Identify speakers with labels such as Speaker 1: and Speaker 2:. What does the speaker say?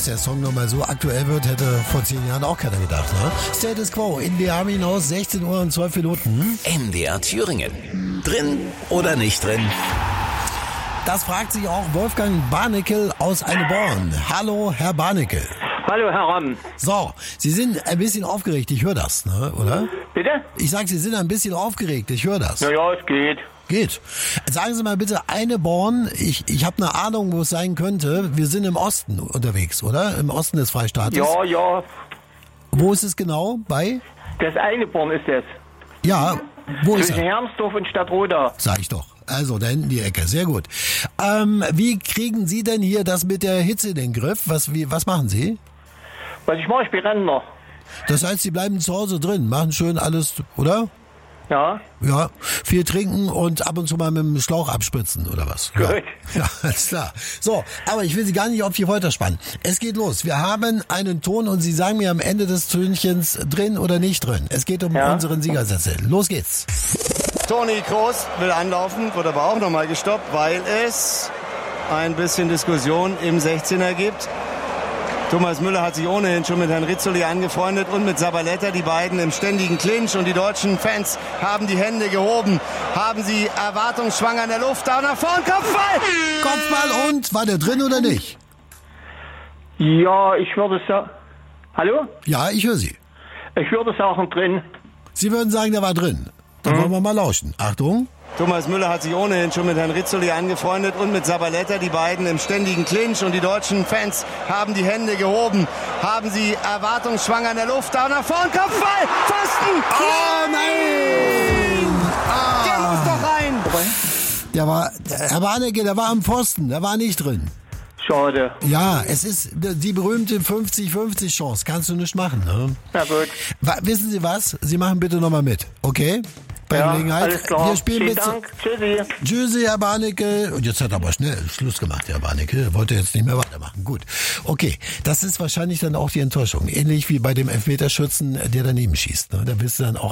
Speaker 1: Dass der Song nochmal so aktuell wird, hätte vor 10 Jahren auch keiner gedacht. Ne? Status Quo in die Armin-Haus, 16 Uhr und 12 Minuten.
Speaker 2: MDR Thüringen. Drin oder nicht drin?
Speaker 1: Das fragt sich auch Wolfgang Barnickel aus Eineborn. Hallo, Herr Barnickel.
Speaker 3: Hallo, Herr Ramm.
Speaker 1: So, Sie sind ein bisschen aufgeregt, ich höre das, ne, oder?
Speaker 3: Bitte?
Speaker 1: Ich sag, Sie sind ein bisschen aufgeregt, ich höre das.
Speaker 3: Ja, es geht.
Speaker 1: Geht. Sagen Sie mal bitte, Eineborn, ich habe eine Ahnung, wo es sein könnte. Wir sind im Osten unterwegs, oder? Im Osten des Freistaates.
Speaker 3: Ja.
Speaker 1: Wo ist es genau? Bei?
Speaker 3: Das Eineborn ist es.
Speaker 1: Ja, wo ist
Speaker 3: Zwischen
Speaker 1: er?
Speaker 3: Hermsdorf und Stadtroda.
Speaker 1: Sag ich doch. Also, da hinten die Ecke. Sehr gut. Wie kriegen Sie denn hier das mit der Hitze in den Griff? Was machen Sie?
Speaker 3: Was ich mache, ich bin Rentner.
Speaker 1: Das heißt, Sie bleiben zu Hause drin, machen schön alles, oder?
Speaker 3: Ja.
Speaker 1: Ja, viel trinken und ab und zu mal mit dem Schlauch abspritzen, oder was? Ja.
Speaker 3: Gut.
Speaker 1: Ja, alles klar. So, aber ich will Sie gar nicht auf die Folter spannen. Es geht los. Wir haben einen Ton und Sie sagen mir am Ende des Tönchens drin oder nicht drin. Es geht um unseren Siegersätze. Los geht's.
Speaker 4: Toni Kroos will anlaufen, wird aber auch nochmal gestoppt, weil es ein bisschen Diskussion im 16er gibt. Thomas Müller hat sich ohnehin schon mit Herrn Rizzoli angefreundet und mit Zabaleta, die beiden im ständigen Clinch. Und die deutschen Fans haben die Hände gehoben, haben sie erwartungsschwanger in der Luft. Da nach vorn, Kopfball!
Speaker 1: Kopfball und, war der drin oder nicht?
Speaker 3: Ja, ich würde sagen... Hallo?
Speaker 1: Ja, ich höre Sie.
Speaker 3: Ich würde sagen drin.
Speaker 1: Sie würden sagen, der war drin. Dann wollen wir mal lauschen. Achtung.
Speaker 4: Thomas Müller hat sich ohnehin schon mit Herrn Rizzoli angefreundet und mit Zabaleta, die beiden im ständigen Clinch. Und die deutschen Fans haben die Hände gehoben, haben sie erwartungsschwanger in der Luft. Da nach vorn, Kopfball! Pfosten!
Speaker 1: Oh nein!
Speaker 4: Der muss doch rein!
Speaker 1: Der war, Herr Warnecke, der war am Pfosten, der war nicht drin.
Speaker 3: Schade.
Speaker 1: Ja, es ist die berühmte 50-50 Chance. Kannst du nicht machen, ne?
Speaker 3: Na gut.
Speaker 1: Wissen Sie was? Sie machen bitte nochmal mit, okay? Bei Gelegenheit.
Speaker 3: Alles klar.
Speaker 1: Wir spielen
Speaker 3: Vielen
Speaker 1: mit.
Speaker 3: Dank. Tschüssi.
Speaker 1: Tschüssi, Herr Barnickel. Und jetzt hat er aber schnell Schluss gemacht, Herr Barnickel. Er wollte jetzt nicht mehr weitermachen. Gut. Okay. Das ist wahrscheinlich dann auch die Enttäuschung. Ähnlich wie bei dem Elfmeterschützen, der daneben schießt. Ne? Da willst du dann auch